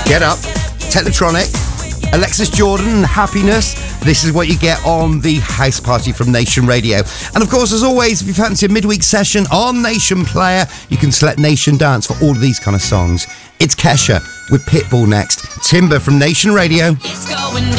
Get Up, Technotronic, Alexis Jordan, Happiness. This is what you get on the House Party from Nation Radio. And of course, as always, if you fancy a midweek session on Nation Player, you can select Nation Dance for all of these kind of songs. It's Kesha with Pitbull next. Timber from Nation Radio. It's going